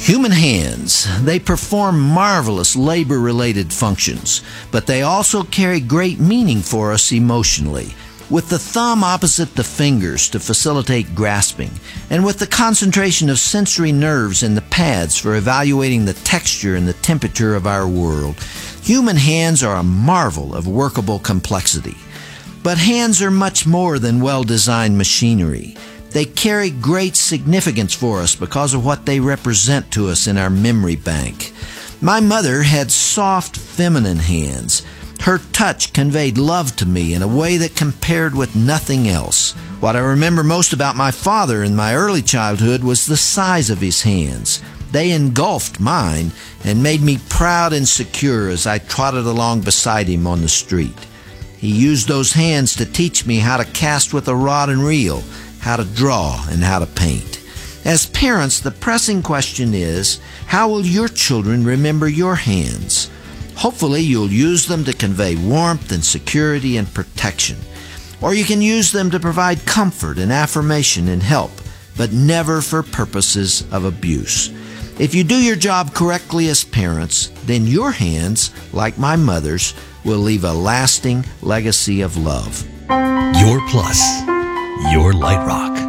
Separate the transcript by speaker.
Speaker 1: Human hands, they perform marvelous labor-related functions, but they also carry great meaning for us emotionally. With the thumb opposite the fingers to facilitate grasping, and with the concentration of sensory nerves in the pads for evaluating the texture and the temperature of our world, human hands are a marvel of workable complexity. But hands are much more than well-designed machinery. They carry great significance for us because of what they represent to us in our memory bank. My mother had soft, feminine hands. Her touch conveyed love to me in a way that compared with nothing else. What I remember most about my father in my early childhood was the size of his hands. They engulfed mine and made me proud and secure as I trotted along beside him on the street. He used those hands to teach me how to cast with a rod and reel, how to draw, and how to paint. As parents, the pressing question is, how will your children remember your hands? Hopefully, you'll use them to convey warmth and security and protection. Or you can use them to provide comfort and affirmation and help, but never for purposes of abuse. If you do your job correctly as parents, then your hands, like my mother's, will leave a lasting legacy of love.
Speaker 2: Your Plus, your Light Rock.